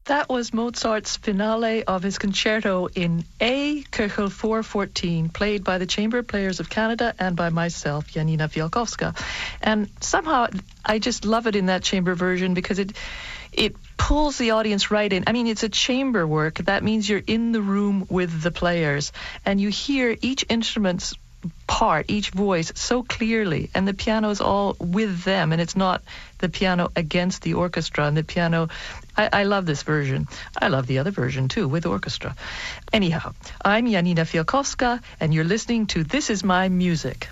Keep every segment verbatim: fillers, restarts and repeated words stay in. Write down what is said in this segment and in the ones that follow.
That was Mozart's finale of his concerto in A, Köchel four fourteen, played by the Chamber Players of Canada and by myself, Janina Fialkowska. And somehow I just love it in that chamber version because it it pulls the audience right in. I mean, it's a chamber work. That means you're in the room with the players, and you hear each instrument's part, each voice so clearly, and the piano's all with them, and it's not the piano against the orchestra. And the piano, I, I love this version. I love the other version too, with orchestra. Anyhow, I'm Janina Fialkowska, and you're listening to This Is My Music.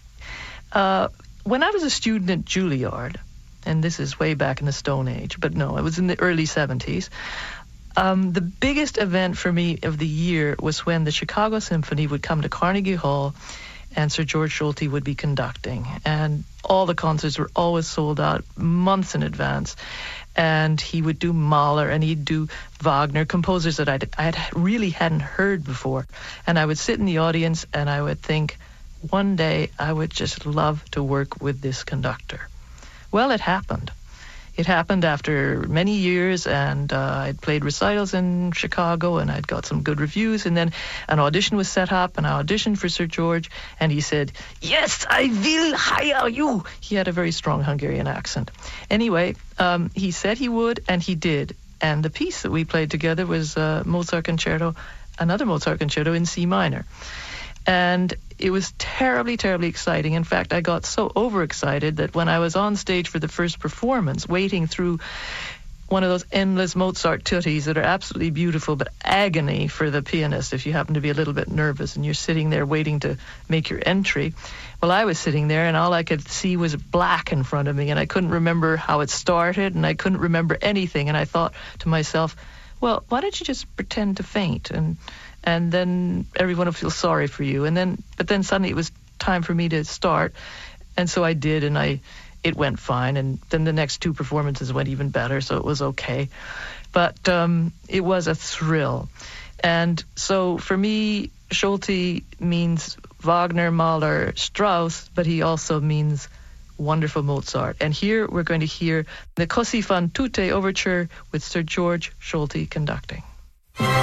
Uh, when I was a student at Juilliard, and this is way back in the Stone Age, but no, it was in the early seventies, Um, the biggest event for me of the year was when the Chicago Symphony would come to Carnegie Hall and Sir George Solti would be conducting. And all the concerts were always sold out months in advance. And he would do Mahler and he'd do Wagner, composers that I'd, I had really hadn't heard before. And I would sit in the audience and I would think, one day I would just love to work with this conductor. Well, it happened. It happened after many years, and uh, I'd played recitals in Chicago, and I'd got some good reviews, and then an audition was set up, and I auditioned for Sir George, and he said, "Yes, I will hire you." He had a very strong Hungarian accent. Anyway, um, he said he would, and he did. And the piece that we played together was uh, Mozart Concerto, another Mozart Concerto in C minor. And it was terribly, terribly exciting. In fact, I got so overexcited that when I was on stage for the first performance, waiting through one of those endless Mozart tuttis that are absolutely beautiful, but agony for the pianist if you happen to be a little bit nervous and you're sitting there waiting to make your entry. Well, I was sitting there and all I could see was black in front of me, and I couldn't remember how it started, and I couldn't remember anything. And I thought to myself, well, why don't you just pretend to faint, and and then everyone will feel sorry for you. And then, but then suddenly it was time for me to start, and so I did, and I, it went fine. And then the next two performances went even better, so it was okay. But um, it was a thrill, and so for me, Solti means Wagner, Mahler, Strauss, but he also means wonderful Mozart. And here we're going to hear the Così fan tutte overture with Sir George Solti conducting.